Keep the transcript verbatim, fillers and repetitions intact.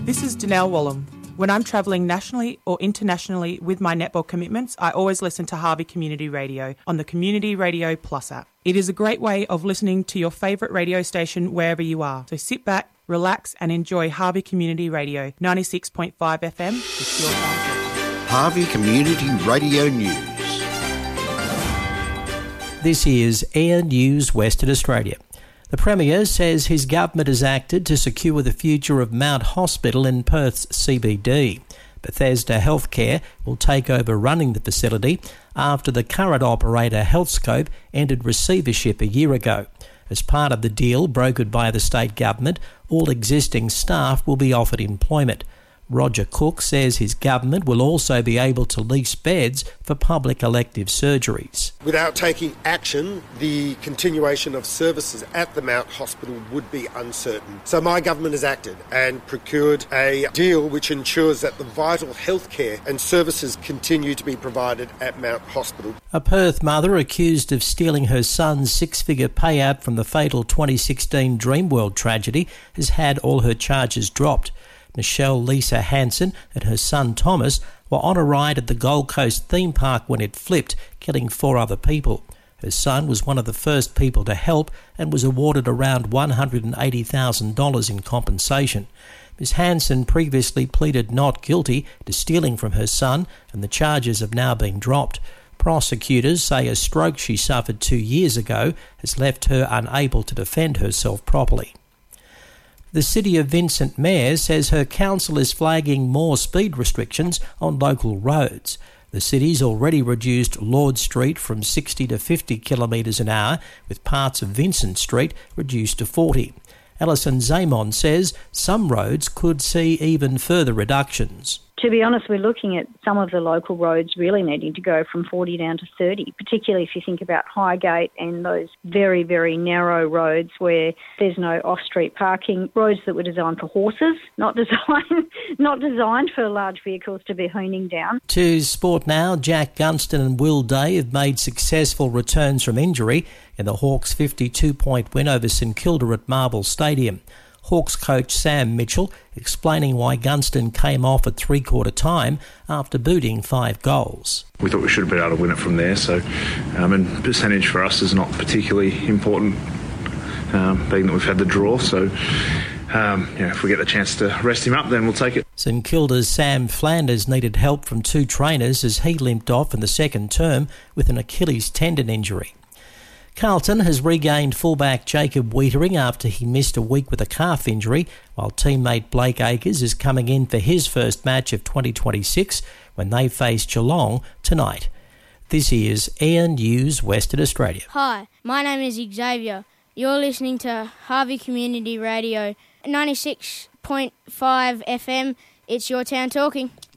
This is Danelle Wallum. When I'm travelling nationally or internationally with my netball commitments, I always listen to Harvey Community Radio on the Community Radio Plus app. It is a great way of listening to your favourite radio station wherever you are. So sit back, relax and enjoy Harvey Community Radio, ninety-six point five F M. It's your time. Harvey Community Radio News. This is Air News Western Australia. The Premier says his government has acted to secure the future of Mount Hospital in Perth's C B D. Bethesda Healthcare will take over running the facility after the current operator Healthscope ended receivership a year ago. As part of the deal brokered by the state government, all existing staff will be offered employment. Roger Cook says his government will also be able to lease beds for public elective surgeries. Without taking action, the continuation of services at the Mount Hospital would be uncertain. So my government has acted and procured a deal which ensures that the vital healthcare and services continue to be provided at Mount Hospital. A Perth mother accused of stealing her son's six-figure payout from the fatal twenty sixteen Dreamworld tragedy has had all her charges dropped. Michelle Lisa Hansen and her son Thomas were on a ride at the Gold Coast theme park when it flipped, killing four other people. Her son was one of the first people to help and was awarded around one hundred eighty thousand dollars in compensation. Miz Hansen previously pleaded not guilty to stealing from her son, and the charges have now been dropped. Prosecutors say a stroke she suffered two years ago has left her unable to defend herself properly. The City of Vincent Mayor says her council is flagging more speed restrictions on local roads. The city's already reduced Lord Street from sixty to fifty kilometres an hour, with parts of Vincent Street reduced to forty. Alison Zamon says some roads could see even further reductions. To be honest, we're looking at some of the local roads really needing to go from forty down to thirty, particularly if you think about Highgate and those very, very narrow roads where there's no off-street parking, roads that were designed for horses, not designed not designed for large vehicles to be hooning down. To sport now, Jack Gunston and Will Day have made successful returns from injury in the Hawks' fifty-two point win over St Kilda at Marble Stadium. Hawks coach Sam Mitchell explaining why Gunston came off at three-quarter time after booting five goals. We thought we should have been able to win it from there, so um, and percentage for us is not particularly important, um, being that we've had the draw, so um, you know, if we get the chance to rest him up, then we'll take it. St Kilda's Sam Flanders needed help from two trainers as he limped off in the second term with an Achilles tendon injury. Carlton has regained fullback Jacob Wiedering after he missed a week with a calf injury, while teammate Blake Acres is coming in for his first match of twenty twenty-six when they face Geelong tonight. This is Air News Western Australia. Hi, my name is Xavier. You're listening to Harvey Community Radio, ninety-six point five F M. It's your town talking.